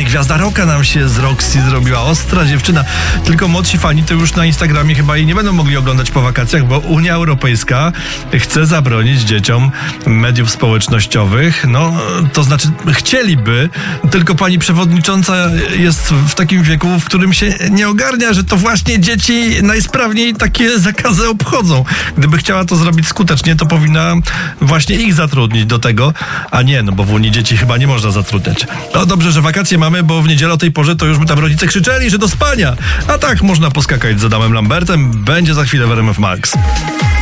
gwiazda rocka nam się z Roxy zrobiła. Ostra dziewczyna. Tylko młodsi fani to już na Instagramie chyba jej nie będą mogli oglądać po wakacjach, bo Unia Europejska chce zabronić dzieciom mediów społecznościowych. No, to znaczy chcieliby, tylko pani przewodnicząca jest w takim wieku, w którym się nie ogarnia, że to właśnie dzieci najsprawniej takie zakazy obchodzą. Gdyby chciała to zrobić skutecznie, to powinna właśnie ich zatrudnić do tego, a nie, no bo w Unii dzieci chyba nie można zatrudniać. No dobrze, że wakacje mamy, bo w niedzielę o tej porze to już by tam rodzice krzyczeli, że do spania. A tak można poskakać z Adamem Lambertem. Będzie za chwilę w RMF Max.